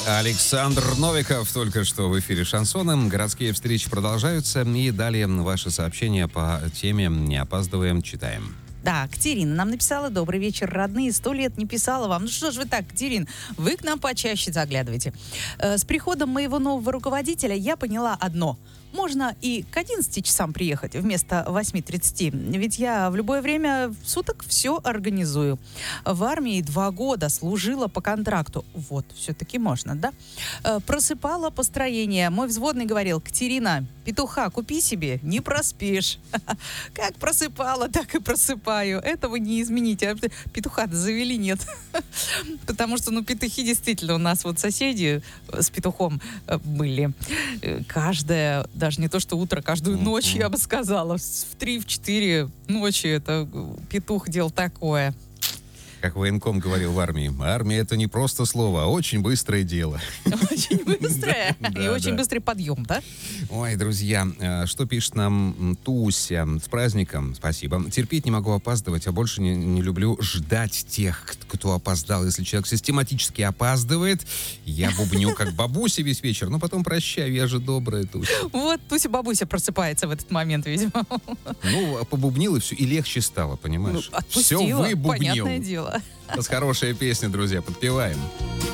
Александр Новиков только что в эфире «Шансона». Городские встречи продолжаются. И далее ваши сообщения по теме «Не опаздываем» читаем. Да, Катерина нам написала: «Добрый вечер, родные. 100 лет не писала вам». Ну что ж вы так, Катерин, вы к нам почаще заглядываете. С приходом моего нового руководителя я поняла одно. Можно и к 11 часам приехать вместо 8:30. Ведь я в любое время суток все организую. В армии 2 года служила по контракту. Вот, все-таки можно, да? Просыпала построение. Мой взводный говорил: «Катерина, петуха купи себе, не проспишь». Как просыпала, так и просыпаю. Этого не изменить. А петуха-то завели, нет. Потому что, петухи действительно у нас вот соседи с петухом были. Каждое, даже не то что утро, каждую ночь, я бы сказала, в 3-4 ночи это петух делал такое. Как военком говорил в армии, армия — это не просто слово, а очень быстрое дело. Очень быстрое. И очень быстрый подъем, да? Ой, друзья, что пишет нам Туся? С праздником, спасибо. Терпеть не могу опаздывать, а больше не люблю ждать тех, кто опоздал. Если человек систематически опаздывает, я бубню как бабуся весь вечер, но потом прощаю, я же добрая, Туся. Вот Туся-бабуся просыпается в этот момент, видимо. Побубнил, и все, и легче стало, понимаешь? Отпустила, Все выбубнил. понятное дело. Это хорошая песня, друзья, подпеваем.